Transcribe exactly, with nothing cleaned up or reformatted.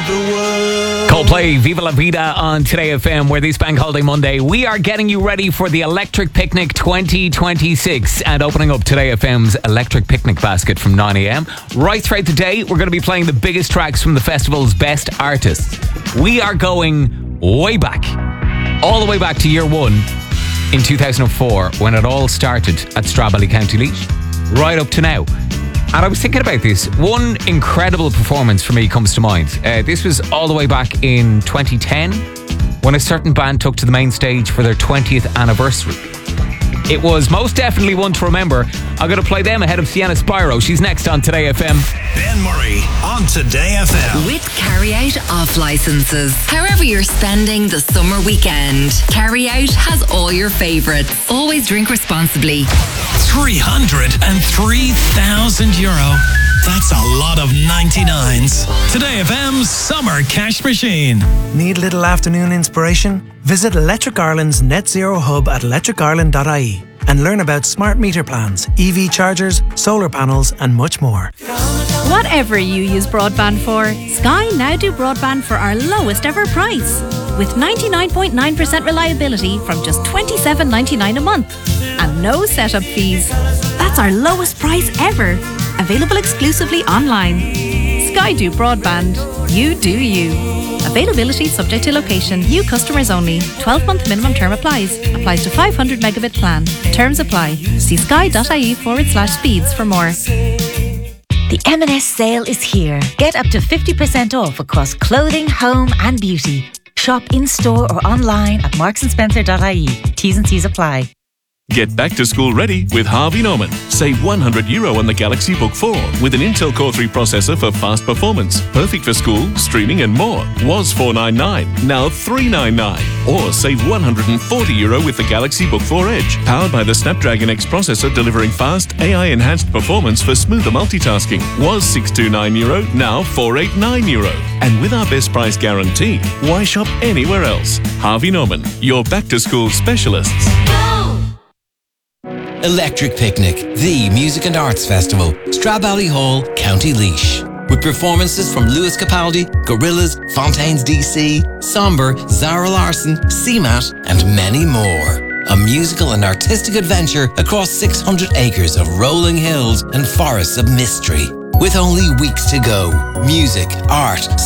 the world. Coldplay, Viva La Vida on Today F M, where this Bank Holiday Monday, we are getting you ready for the Electric Picnic twenty twenty-six and opening up Today F M's Electric Picnic basket from nine a.m. Right throughout the day, we're going to be playing the biggest tracks from the festival's best artists. We are going way back, all the way back to year one in two thousand four, when it all started at Strawbally, County Laois, right up to now. And I was thinking about this. One incredible performance for me comes to mind. Uh, this was all the way back in twenty ten, when a certain band took to the main stage for their twentieth anniversary. It was most definitely one to remember. I'm going to play them ahead of Sienna Spyro. She's next on Today F M. Ben Murray on Today F M. With Carry Out off licenses. However you're spending the summer weekend, Carry Out has all your favourites. Always drink responsibly. three hundred three thousand euro. That's a lot of ninety-nines. Today F M's Summer Cash Machine. Need a little afternoon inspiration? Visit Electric Ireland's Net Zero Hub at electric ireland dot I E and learn about smart meter plans, E V chargers, solar panels and much more. Whatever you use broadband for, Sky now do broadband for our lowest ever price. With ninety-nine point nine percent reliability from just twenty-seven ninety-nine a month. And no setup fees. That's our lowest price ever. Available exclusively online. Sky do broadband. You do you. Availability subject to location. New customers only. twelve month minimum term applies. Applies to five hundred megabit plan. Terms apply. See sky.ie forward slash speeds for more. The M and S sale is here. Get up to fifty percent off across clothing, home and beauty. Shop in-store or online at marks and spencer dot I E. T's and C's apply. Get back to school ready with Harvey Norman. Save one hundred euro on the Galaxy Book four with an Intel Core three processor for fast performance. Perfect for school, streaming and more. Was four ninety-nine, now three ninety-nine. Or save one hundred forty euro with the Galaxy Book four Edge. Powered by the Snapdragon X processor, delivering fast A I-enhanced performance for smoother multitasking. Was six twenty-nine euro, now four eighty-nine euro. And with our best price guarantee, why shop anywhere else? Harvey Norman, your back-to-school specialists. Electric Picnic, the music and arts festival, Strawbally Hall, County Laois. With performances from Lewis Capaldi, Gorillaz, Fontaines D C, Somber, Zara Larsson, C MAT, and many more. A musical and artistic adventure across six hundred acres of rolling hills and forests of mystery. With only weeks to go, music, art,